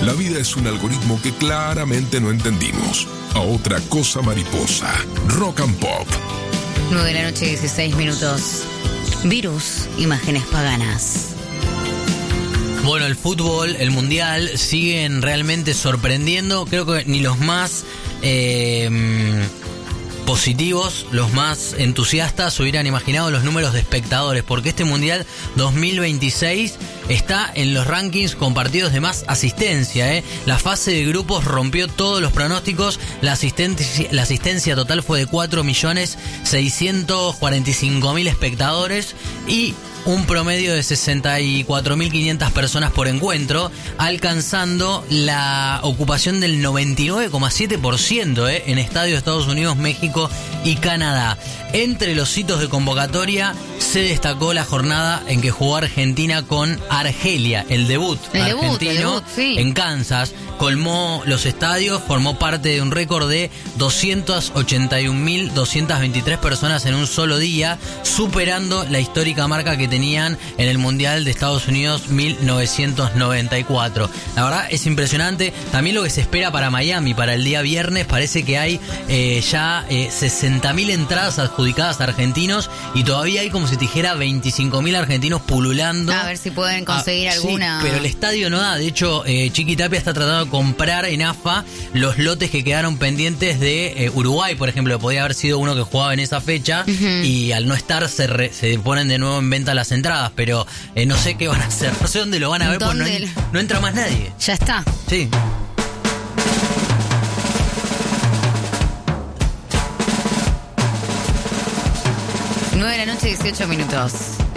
La vida es un algoritmo que claramente no entendimos. A otra cosa mariposa. Rock and Pop. 9 de la noche, 16 minutos. Virus, imágenes paganas. Bueno, el fútbol, el mundial, siguen realmente sorprendiendo. Creo que ni los más positivos, los más entusiastas hubieran imaginado los números de espectadores, porque este mundial 2026 está en los rankings con partidos de más asistencia. La fase de grupos rompió todos los pronósticos. La asistencia total fue de 4.645.000 espectadores y un promedio de 64.500 personas por encuentro, alcanzando la ocupación del 99,7% en estadios de Estados Unidos, México y Canadá. Entre los hitos de convocatoria se destacó la jornada en que jugó Argentina con Argelia, el debut argentino sí, en Kansas. Colmó los estadios, formó parte de un récord de 281.223 personas en un solo día, superando la histórica marca que tenían en el Mundial de Estados Unidos 1994. La verdad es impresionante. También lo que se espera para Miami, para el día viernes, parece que hay ya 60.000 entradas adjudicadas a argentinos y todavía hay, como si te dijera, 25.000 argentinos pululando. A ver si pueden conseguir alguna. Sí, pero el estadio no da. De hecho, Chiqui Tapia está tratando de comprar en AFA los lotes que quedaron pendientes de Uruguay, por ejemplo, que podía haber sido uno que jugaba en esa fecha, y al no estar se ponen de nuevo en venta las entradas, pero no sé qué van a hacer, no sé dónde lo van a ver, porque no entra más nadie. Ya está. Sí. Nueve de la noche, 18 minutos.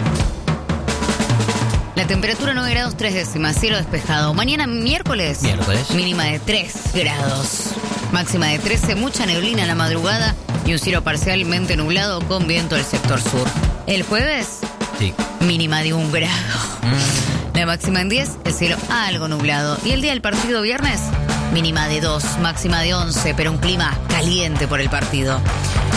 La temperatura 9 grados 3 décimas, cielo despejado. Mañana miércoles. Mínima de 3 grados. Máxima de 13, mucha neblina en la madrugada y un cielo parcialmente nublado con viento del sector sur. El jueves, sí, mínima de 1 grado. La máxima en 10, el cielo algo nublado. Y el día del partido viernes, mínima de 2, máxima de 11, pero un clima caliente por el partido.